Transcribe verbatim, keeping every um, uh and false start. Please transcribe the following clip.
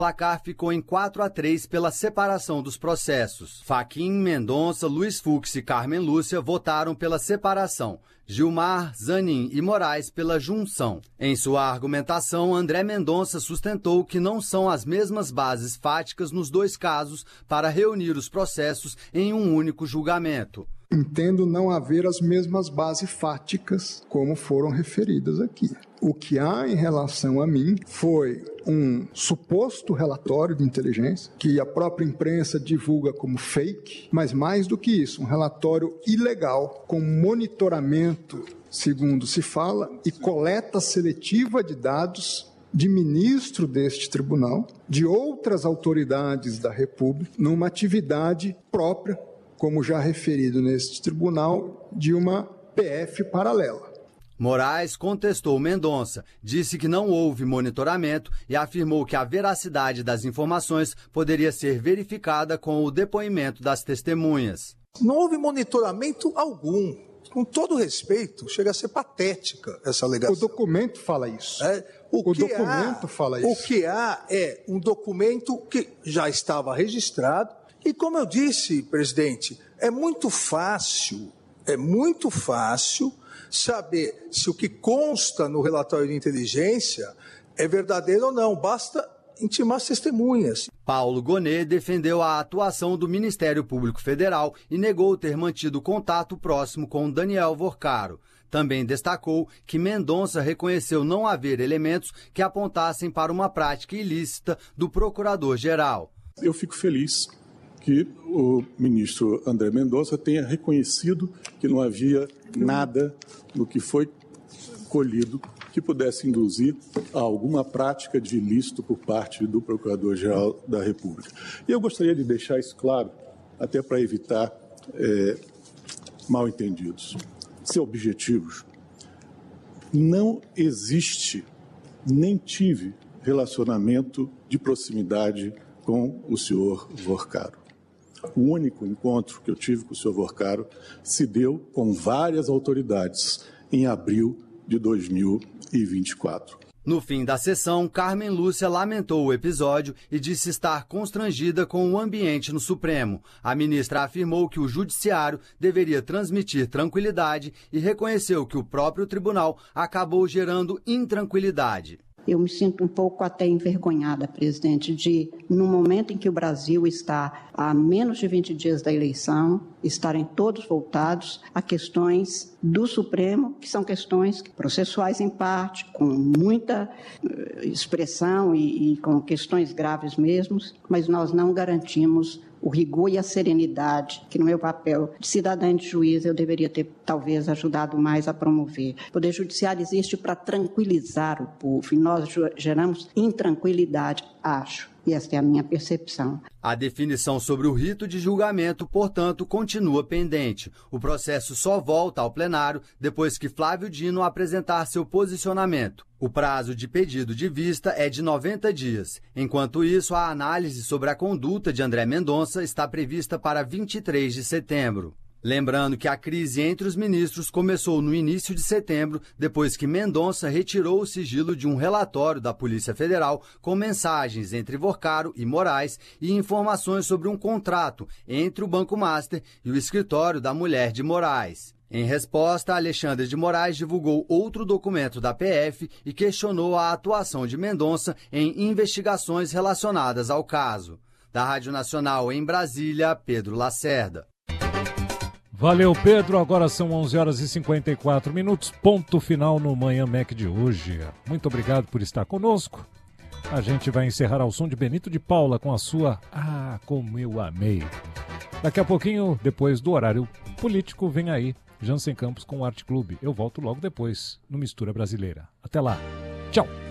O placar ficou em quatro a três pela separação dos processos. Fachin, Mendonça, Luiz Fux e Carmen Lúcia votaram pela separação. Gilmar, Zanin e Moraes pela junção. Em sua argumentação, André Mendonça sustentou que não são as mesmas bases fáticas nos dois casos para reunir os processos em um único julgamento. Entendo não haver as mesmas bases fáticas como foram referidas aqui. O que há em relação a mim foi um suposto relatório de inteligência que a própria imprensa divulga como fake, mas mais do que isso, um relatório ilegal com monitoramento, segundo se fala, e coleta seletiva de dados de ministro deste tribunal, de outras autoridades da República, numa atividade própria, como já referido neste tribunal, de uma P F paralela. Moraes contestou Mendonça, disse que não houve monitoramento e afirmou que a veracidade das informações poderia ser verificada com o depoimento das testemunhas. Não houve monitoramento algum. Com todo respeito, chega a ser patética essa alegação. O documento fala isso. É, o o que documento há, fala isso. O que há é um documento que já estava registrado. E como eu disse, presidente, é muito fácil, é muito fácil saber se o que consta no relatório de inteligência é verdadeiro ou não. Basta intimar as testemunhas. Paulo Gonet defendeu a atuação do Ministério Público Federal e negou ter mantido contato próximo com Daniel Vorcaro. Também destacou que Mendonça reconheceu não haver elementos que apontassem para uma prática ilícita do procurador-geral. Eu fico feliz que o ministro André Mendonça tenha reconhecido que não havia nada no que foi colhido que pudesse induzir a alguma prática de ilícito por parte do Procurador-Geral da República. E eu gostaria de deixar isso claro, até para evitar é, mal-entendidos. Ser objetivos. Não existe, nem tive relacionamento de proximidade com o senhor Vorcaro. O único encontro que eu tive com o senhor Vorcaro se deu com várias autoridades em abril de dois mil e vinte e quatro. No fim da sessão, Carmen Lúcia lamentou o episódio e disse estar constrangida com o ambiente no Supremo. A ministra afirmou que o judiciário deveria transmitir tranquilidade e reconheceu que o próprio tribunal acabou gerando intranquilidade. Eu me sinto um pouco até envergonhada, presidente, de, no momento em que o Brasil está a menos de vinte dias da eleição, estarem todos voltados a questões do Supremo, que são questões processuais em parte, com muita uh, expressão e, e com questões graves mesmo, mas nós não garantimos o rigor e a serenidade, que no meu papel de cidadã e de juiz eu deveria ter, talvez, ajudado mais a promover. O Poder Judiciário existe para tranquilizar o povo, e nós geramos intranquilidade, acho. E esta é a minha percepção. A definição sobre o rito de julgamento, portanto, continua pendente. O processo só volta ao plenário depois que Flávio Dino apresentar seu posicionamento. O prazo de pedido de vista é de noventa dias. Enquanto isso, a análise sobre a conduta de André Mendonça está prevista para vinte e três de setembro. Lembrando que a crise entre os ministros começou no início de setembro, depois que Mendonça retirou o sigilo de um relatório da Polícia Federal com mensagens entre Vorcaro e Moraes e informações sobre um contrato entre o Banco Master e o escritório da mulher de Moraes. Em resposta, Alexandre de Moraes divulgou outro documento da P F e questionou a atuação de Mendonça em investigações relacionadas ao caso. Da Rádio Nacional em Brasília, Pedro Lacerda. Valeu, Pedro. Agora são onze horas e cinquenta e quatro minutos. Ponto final no Manhã Mac de hoje. Muito obrigado por estar conosco. A gente vai encerrar ao som de Benito de Paula com a sua Ah, Como Eu Amei. Daqui a pouquinho, depois do horário político, vem aí Jansen Campos com o Arte Clube. Eu volto logo depois no Mistura Brasileira. Até lá. Tchau.